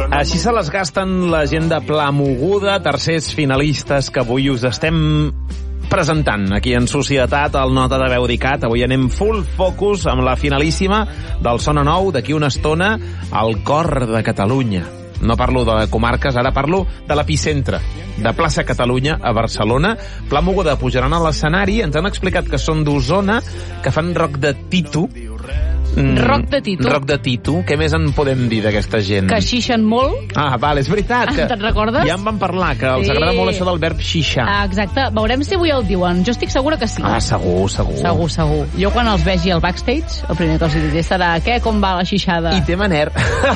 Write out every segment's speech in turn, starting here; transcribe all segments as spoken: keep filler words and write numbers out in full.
Així se les gasten la gent de Pla Moguda, tercers finalistes que avui us estem presentant aquí en Societat, al Nota de Veu d'Icat. Avui anem full focus amb la finalíssima del Sona Nou d'aquí una estona al cor de Catalunya. No parlo de comarques, ara parlo de l'epicentre, de Plaça Catalunya a Barcelona. Pla Moguda pujaran a l'escenari, ens han explicat que són d'Osona, que fan rock de Titu. Mm, rock de Titu. Rock de Titu. Què més en podem dir d'aquesta gent? Que xixen molt. Ah, vale, és veritat. Que te'n recordes? Ja en van parlar, que els sí. agrada molt això del verb xixar. Ah, exacte. Veurem si avui el diuen. Jo estic segura que sí. Ah, segur, segur. Segur, segur. Jo quan els vegi al backstage, el primer que els diré serà què, com va la xixada? I té manert.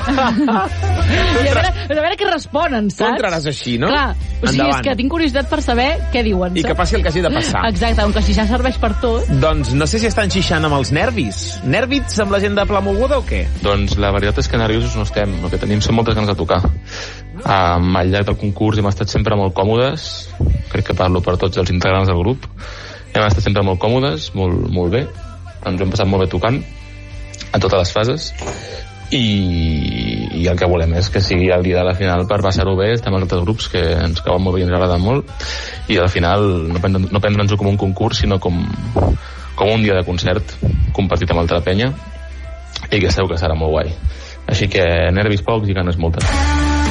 I a veure, a veure què responen, saps? Tu entraràs així, no? Clar, o sigui, endavant. És que tinc curiositat per saber què diuen. I saps? que passi el que hagi de passar. Exacte, on que xixar serveix per tot. Doncs no sé si estan xixant amb els nervis. Nervits amb la gent de Pla Moguda o què? Doncs la veritat és que nerviosos no estem. El que tenim són moltes ganes de tocar. Um, al llarg del concurs hem estat sempre molt còmodes. Crec que parlo per tots els integrants del grup. Hem estat sempre molt còmodes, molt, molt bé. Ens ho hem passat molt bé tocant en totes les fases. I, i el que volem és que sigui el dia de la final per passar-ho bé. Estem als altres grups que ens cauen molt bé i ens agraden molt. I al final no, prendre, no prendre'ns-ho com un concurs, sinó com, com un dia de concert compartit amb altra penya, i que segur que serà molt guai. Així que nervis pocs i ganes moltes.